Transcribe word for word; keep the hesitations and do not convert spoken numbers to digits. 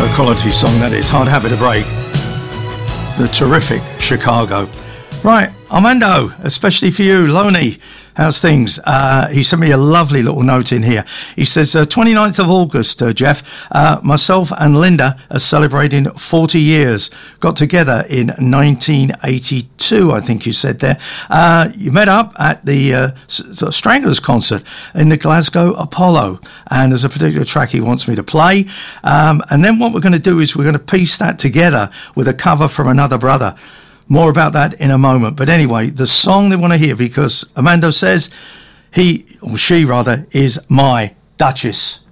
Quality song that is. Hard Habit to Break. The terrific Chicago. Right, Armando, especially for you, Loney. How's things? Uh, he sent me a lovely little note in here. He says, uh, twenty-ninth of August, uh, Jeff, uh, myself and Linda are celebrating forty years. Got together in nineteen eighty-two, I think you said there. Uh, you met up at the uh, Stranglers concert in the Glasgow Apollo. And there's a particular track he wants me to play. Um, and then what we're going to do is we're going to piece that together with a cover from Another Brother. More about that in a moment. But anyway, the song they want to hear, because Armando says he, or she rather, is my Duchess.